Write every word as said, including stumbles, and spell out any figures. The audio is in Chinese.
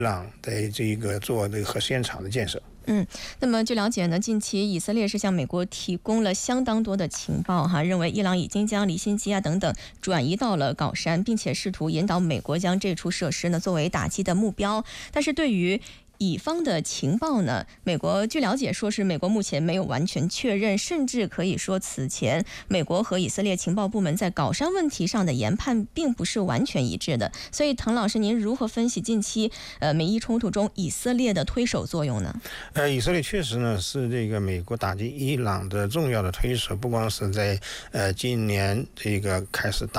朗的这个做这个核试验场的建设。 嗯，那么据了解呢，近期以色列是向美国提供了相当多的情报哈，认为伊朗已经将离心机啊等等转移到了高山，并且试图引导美国将这处设施呢作为打击的目标。但是对于以方的情报呢，美国据了解说是美国目前没有完全确认，甚至可以说此前美国和以色列情报部门在高山问题上的研判并不是完全一致的。所以滕老师，您如何分析近期呃美伊冲突中以色列的推手作用呢？ 呃，以色列确实呢是这个美国打击伊朗的重要的推手，不光是在呃今年这个开始打